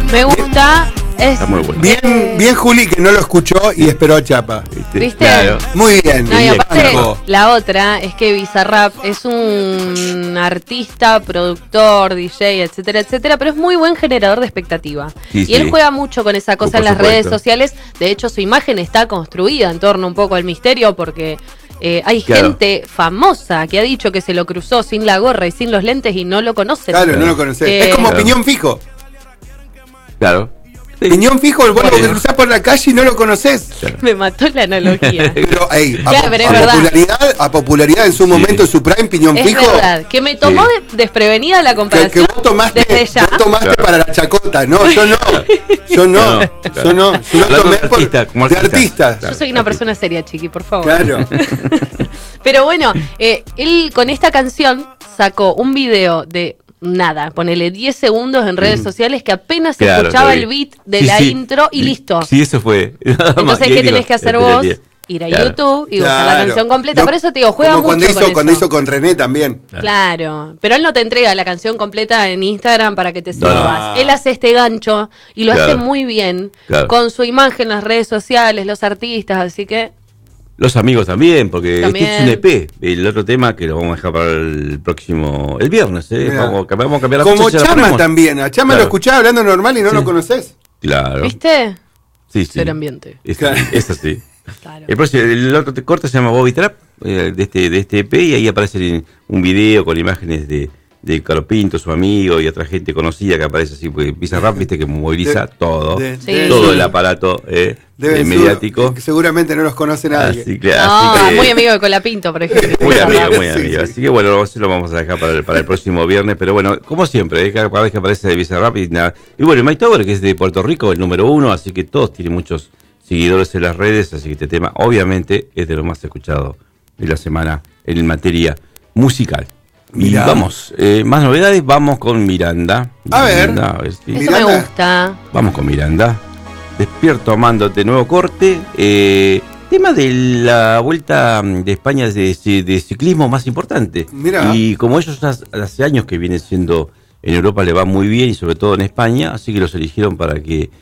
Me gusta. Está muy bueno. Bien Juli, que no lo escuchó y esperó a Chapa. ¿Viste? Claro. Muy bien. No, y aparte, Banco. la otra es que Bizarrap es un artista, productor, DJ, etcétera, etcétera, pero es muy buen generador de expectativa. Sí, y él sí. juega mucho con esa cosa Por en las redes supuesto. sociales. De hecho, su imagen está construida en torno un poco al misterio porque hay Claro. gente famosa que ha dicho que se lo cruzó sin la gorra y sin los lentes y no lo conocen. Claro, no lo conocés. Es como Claro. Piñón Fijo. Claro. Sí. Piñón Fijo, el vuelo que Bueno. cruzás por la calle y no lo conocés. Me mató la analogía. Pero, Claro, pero es verdad. a popularidad en su momento, en su prime, Piñón Es Fijo. verdad, que me tomó desprevenida la Que comparación vos tomaste, desde ya. vos tomaste Claro. para la chacota. No, yo no. Yo no. No, Yo no. Yo lo Hablando tomé de por, artista, como de artista. artistas. Yo soy una persona seria, chiqui, por favor. Claro. Pero bueno, él con esta canción sacó un video de nada, ponele 10 segundos en redes sociales que apenas se Claro, escuchaba lo vi. el beat de Sí, la sí. intro y listo. Sí, eso fue. Entonces, ¿qué tenés que hacer vos? Ir a Claro. YouTube y buscar la Claro. canción completa. No, Por eso te digo, juega como mucho con cuando eso. hizo con René también. Claro, pero él no te entrega la canción completa en Instagram para que te No, subas. no. Él hace este gancho y lo Claro. hace muy bien Claro. con su imagen en las redes sociales, los artistas, así que Los amigos también, porque También. este es un EP. El otro tema que lo vamos a dejar para el próximo, el viernes, ¿eh? Mirá. Vamos a cambiar la Como fecha, ya la Chama ponemos. también. A Chama Claro. lo escuchaba hablando normal y no Sí. lo conoces. Claro. ¿viste? Sí, sí. Ser ambiente. Es así. Claro. El otro corte se llama Bobby Trap, de este EP, y ahí aparece un video con imágenes de Caro Pinto, su amigo, y otra gente conocida que aparece así, porque Bizarrap, viste, que moviliza todo, Sí. todo el aparato mediático. Que seguramente no los conoce nadie. Así que, Muy amigo de Colapinto, por ejemplo. muy amigo, muy Sí, amigo. sí. Así que bueno, eso lo vamos a dejar para el próximo viernes, pero bueno, como siempre, cada vez que aparece de Bizarrap y nada. Y bueno, Mike Tower, que es de Puerto Rico, el número 1, así que todos tienen muchos seguidores en las redes, así que este tema obviamente es de lo más escuchado de la semana en materia musical. Y Mirá. vamos, más novedades, vamos con Miranda. A ver. Sí. Eso Miranda. me gusta. Vamos con Miranda. Despierto amándote, nuevo corte. Tema de la vuelta de España de ciclismo más importante. Mirá. Y como ellos hace años que vienen siendo en Europa, le va muy bien y sobre todo en España, así que los eligieron para que